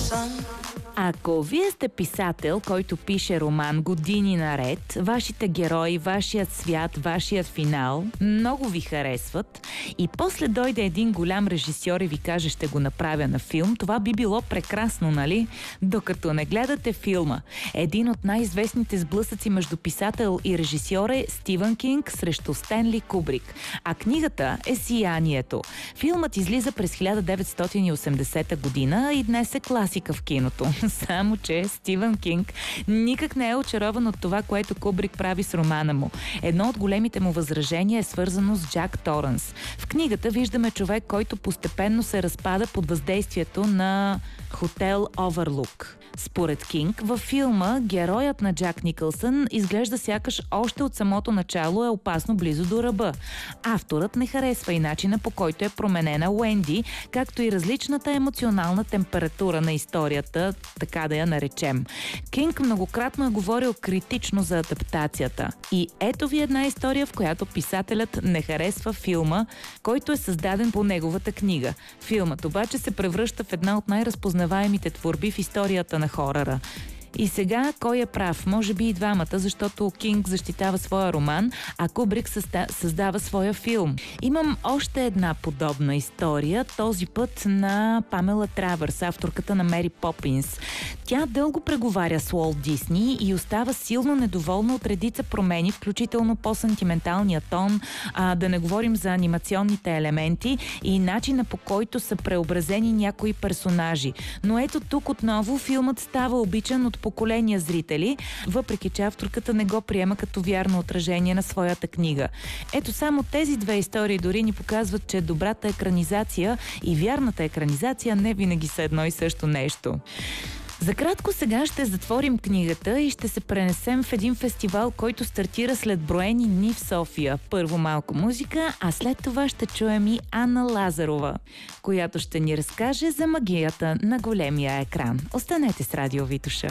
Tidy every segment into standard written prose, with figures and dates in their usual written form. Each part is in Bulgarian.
Ако вие сте писател, който пише роман години наред, вашите герои, вашият свят, вашият финал много ви харесват и после дойде един голям режисьор и ви каже: ще го направя на филм, това би било прекрасно, нали? Докато не гледате филма. Един от най-известните сблъсъци между писател и режисьор е Стивън Кинг срещу Стенли Кубрик, а книгата е Сиянието. Филмът излиза през 1980 година и днес е класика в киното. Само че Стивън Кинг никак не е очарован от това, което Кубрик прави с романа му. Едно от големите му възражения е свързано с Джак Торънс. В книгата виждаме човек, който постепенно се разпада под въздействието на хотел Оверлук. Според Кинг, във филма героят на Джак Никълсън изглежда сякаш още от самото начало е опасно близо до ръба. Авторът не харесва и начина, по който е променена Уенди, както и различната емоционална температура на историята, така да я наречем. Кинг многократно е говорил критично за адаптацията. И ето ви една история, в която писателят не харесва филма, който е създаден по неговата книга. Филмът обаче се превръща в една от най-разпознаваемите творби в историята на хоръра. И сега кой е прав? Може би и двамата, защото Кинг защитава своя роман, а Кубрик създава своя филм. Имам още една подобна история, този път на Памела Травърс, авторката на Мери Попинс. Тя дълго преговаря с Уолт Дисни и остава силно недоволна от редица промени, включително по-сантименталния тон, да не говорим за анимационните елементи и начина, по който са преобразени някои персонажи. Но ето тук отново филмът става обичан от поколения зрители, въпреки че авторката не го приема като вярно отражение на своята книга. Ето само тези две истории дори ни показват, че добрата екранизация и вярната екранизация не винаги са едно и също нещо. За кратко сега ще затворим книгата и ще се пренесем в един фестивал, който стартира след броени дни в София. Първо малко музика, а след това ще чуем и Анна Лазарова, която ще ни разкаже за магията на големия екран. Останете с Радио Витоша.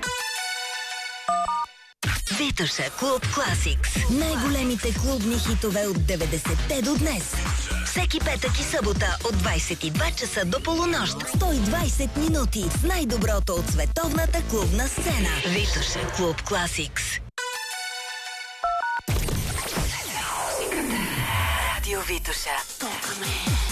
Витоша Клуб Класикс. Най-големите клубни хитове от 90-те до днес. Всеки петък и събота от 22 часа до полунощ. 120 минути с най-доброто от световната клубна сцена. Витоша Клуб Класикс. Радио Витоша.